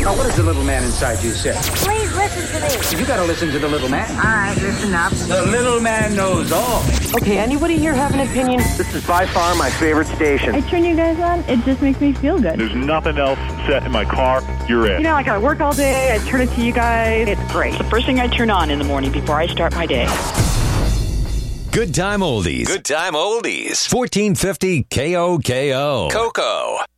Now, what does the little man inside you say? Please listen to me. You gotta listen to the little man. All right, listen up. The little man knows all. Okay, anybody here have an opinion? This is by far my favorite station. I turn you guys on, it just makes me feel good. There's nothing else set in my car. You're it. You know, like I work all day, I turn it to you guys. It's great. The first thing I turn on in the morning before I start my day. Good time oldies. Good time oldies. 1450 KOKO. Coco.